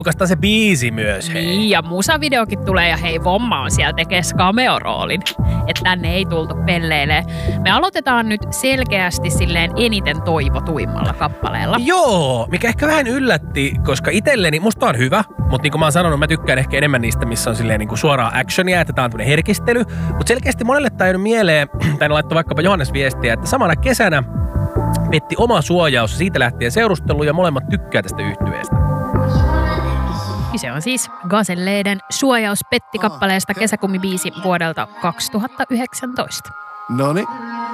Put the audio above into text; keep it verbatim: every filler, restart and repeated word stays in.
julkaistaan se biisi myös, hei. Niin, ja musavideokin tulee, ja hei, Vomma on siellä tekee cameo-roolin. Että tänne ei tultu pelleilee. Me aloitetaan nyt selkeästi silleen eniten toivotuimmalla kappaleella. Joo, mikä ehkä vähän yllätti, koska itselleni, musta on hyvä, mutta niin kuin mä oon sanonut, mä tykkään ehkä enemmän niistä, missä on silleen niin kuin suoraa actionia, että tää on tämmönen herkistely. Mutta selkeästi monelle tää ei mieleen, tai ne laittoi vaikkapa Johannes viestiä, että samana kesänä petti oma suojaus, siitä lähtien seurustelu ja molemmat tykkää tästä yhtyeestä. Se on siis Gazelleiden Suojaus petti kappaleesta kesäkummibiisi vuodelta kaksituhattayhdeksäntoista. Noniin.